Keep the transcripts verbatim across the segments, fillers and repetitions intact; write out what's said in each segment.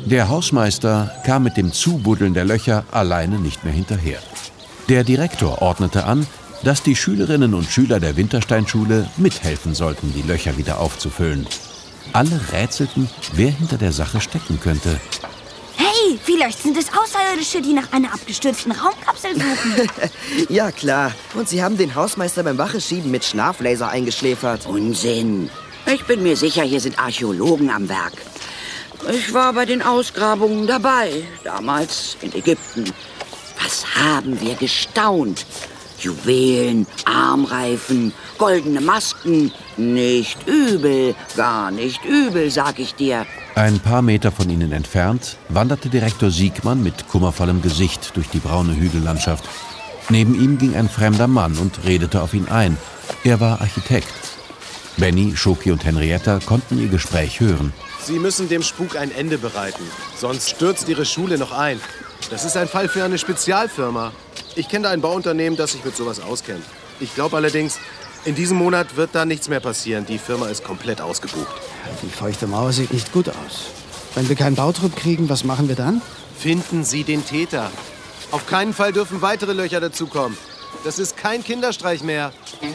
Der Hausmeister kam mit dem Zubuddeln der Löcher alleine nicht mehr hinterher. Der Direktor ordnete an, dass die Schülerinnen und Schüler der Wintersteinschule mithelfen sollten, die Löcher wieder aufzufüllen. Alle rätselten, wer hinter der Sache stecken könnte. Hey, vielleicht sind es Außerirdische, die nach einer abgestürzten Raumkapsel suchen. Ja, klar. Und sie haben den Hausmeister beim Wacheschieben mit Schlaflaser eingeschläfert. Unsinn. Ich bin mir sicher, hier sind Archäologen am Werk. Ich war bei den Ausgrabungen dabei, damals in Ägypten. Was haben wir gestaunt? Juwelen, Armreifen, goldene Masken. Nicht übel, gar nicht übel, sag ich dir. Ein paar Meter von ihnen entfernt wanderte Direktor Siegmann mit kummervollem Gesicht durch die braune Hügellandschaft. Neben ihm ging ein fremder Mann und redete auf ihn ein. Er war Architekt. Benny, Schoki und Henrietta konnten ihr Gespräch hören. Sie müssen dem Spuk ein Ende bereiten, sonst stürzt Ihre Schule noch ein. Das ist ein Fall für eine Spezialfirma. Ich kenne da ein Bauunternehmen, das sich mit sowas auskennt. Ich glaube allerdings, in diesem Monat wird da nichts mehr passieren. Die Firma ist komplett ausgebucht. Die feuchte Mauer sieht nicht gut aus. Wenn wir keinen Bautrupp kriegen, was machen wir dann? Finden Sie den Täter. Auf keinen Fall dürfen weitere Löcher dazukommen. Das ist kein Kinderstreich mehr.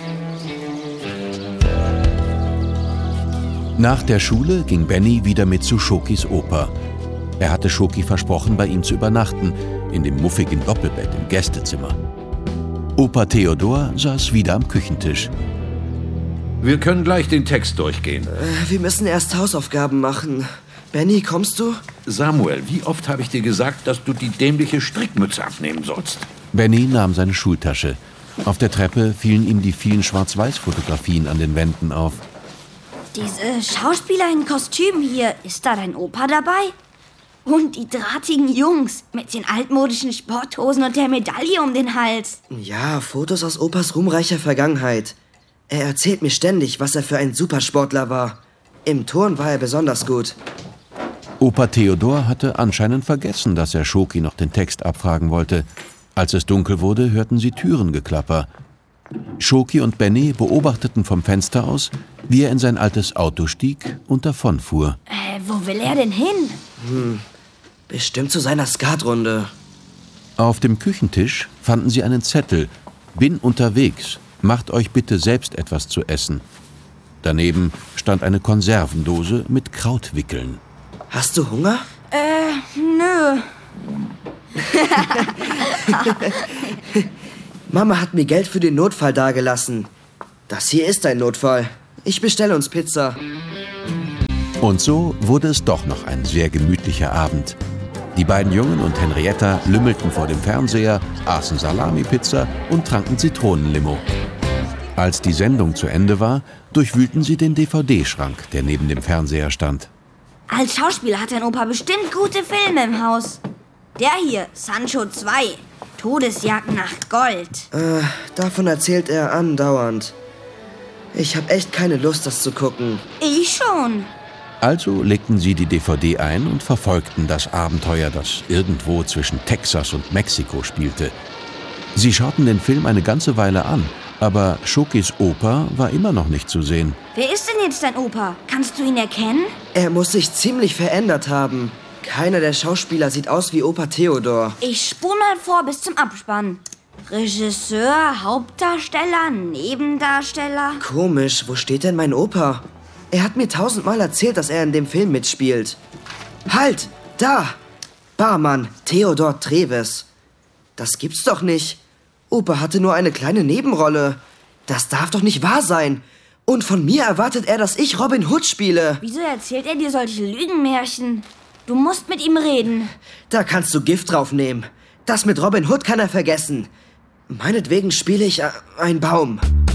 Nach der Schule ging Benny wieder mit zu Schokis Opa. Er hatte Schoki versprochen, bei ihm zu übernachten, in dem muffigen Doppelbett im Gästezimmer. Opa Theodor saß wieder am Küchentisch. Wir können gleich den Text durchgehen. Äh, wir müssen erst Hausaufgaben machen. Benny, kommst du? Samuel, wie oft habe ich dir gesagt, dass du die dämliche Strickmütze abnehmen sollst? Benny nahm seine Schultasche. Auf der Treppe fielen ihm die vielen Schwarz-Weiß-Fotografien an den Wänden auf. Diese Schauspieler in Kostümen hier, ist da dein Opa dabei? Und die drahtigen Jungs mit den altmodischen Sporthosen und der Medaille um den Hals. Ja, Fotos aus Opas ruhmreicher Vergangenheit. Er erzählt mir ständig, was er für ein Supersportler war. Im Turn war er besonders gut. Opa Theodor hatte anscheinend vergessen, dass er Schoki noch den Text abfragen wollte. Als es dunkel wurde, hörten sie Türengeklapper. Schoki und Benny beobachteten vom Fenster aus, wie er in sein altes Auto stieg und davonfuhr. Äh, wo will er denn hin? Hm, bestimmt zu seiner Skatrunde. Auf dem Küchentisch fanden sie einen Zettel. Bin unterwegs. Macht euch bitte selbst etwas zu essen. Daneben stand eine Konservendose mit Krautwickeln. Hast du Hunger? Äh, nö. Mama hat mir Geld für den Notfall dagelassen. Das hier ist ein Notfall. Ich bestelle uns Pizza. Und so wurde es doch noch ein sehr gemütlicher Abend. Die beiden Jungen und Henrietta lümmelten vor dem Fernseher, aßen Salami-Pizza und tranken Zitronenlimo. Als die Sendung zu Ende war, durchwühlten sie den D V D-Schrank, der neben dem Fernseher stand. Als Schauspieler hat dein Opa bestimmt gute Filme im Haus. Der hier, Sancho zwei, Todesjagd nach Gold. Äh, davon erzählt er andauernd. Ich habe echt keine Lust, das zu gucken. Ich schon. Also legten sie die D V D ein und verfolgten das Abenteuer, das irgendwo zwischen Texas und Mexiko spielte. Sie schauten den Film eine ganze Weile an, aber Schokis Opa war immer noch nicht zu sehen. Wer ist denn jetzt dein Opa? Kannst du ihn erkennen? Er muss sich ziemlich verändert haben. Keiner der Schauspieler sieht aus wie Opa Theodor. Ich spule mal vor bis zum Abspann. Regisseur, Hauptdarsteller, Nebendarsteller. Komisch, wo steht denn mein Opa? Er hat mir tausendmal erzählt, dass er in dem Film mitspielt. Halt, da! Barmann, Theodor Treves. Das gibt's doch nicht. Opa hatte nur eine kleine Nebenrolle. Das darf doch nicht wahr sein. Und von mir erwartet er, dass ich Robin Hood spiele. Wieso erzählt er dir solche Lügenmärchen? Du musst mit ihm reden. Da kannst du Gift drauf nehmen. Das mit Robin Hood kann er vergessen. Meinetwegen spiele ich ein Baum.